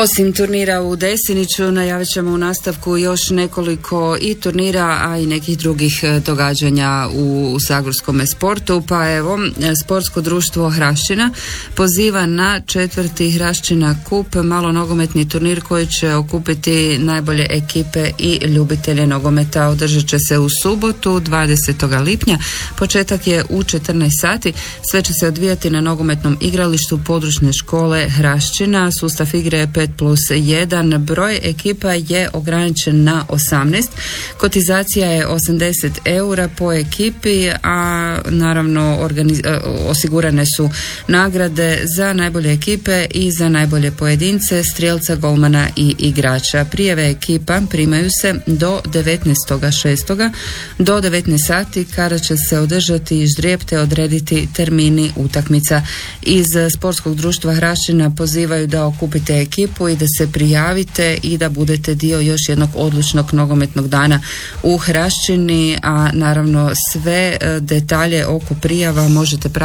Osim turnira u Desiniću, najavit ćemo u nastavku još nekoliko i turnira, a i nekih drugih događanja u zagorskom sportu. Pa evo, sportsko društvo Hraščina poziva na 4. Hraščina kup, malo nogometni turnir koji će okupiti najbolje ekipe i ljubitelje nogometa. Održat će se u subotu 20. lipnja. Početak je u 14 sati. Sve će se odvijati na nogometnom igralištu područne škole Hraščina. Sustav igre je 5+1. Broj ekipa je ograničen na 18. Kotizacija je 80 eura po ekipi, a naravno osigurane su nagrade za najbolje ekipe i za najbolje pojedince, strijelca, golmana i igrača. Prijave ekipa primaju se do 19.6. do 19 sati kada će se održati ždrijeb te odrediti termini utakmica. Iz sportskog društva Hraščina pozivaju da okupite ekipu i da se prijavite i da budete dio još jednog odlučnog nogometnog dana u Hraščini, a naravno sve detalje oko prijava možete pratiti